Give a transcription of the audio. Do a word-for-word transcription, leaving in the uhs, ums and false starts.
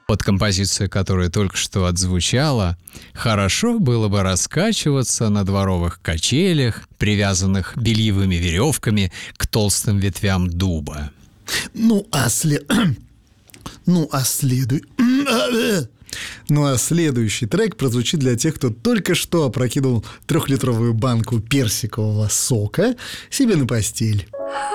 Под композицию, которая только что отзвучала, хорошо было бы раскачиваться на дворовых качелях, привязанных бельевыми веревками к толстым ветвям дуба. Ну, а след... ну, а следуй... Ну а следующий трек прозвучит для тех, кто только что опрокинул трехлитровую банку персикового сока себе на постель.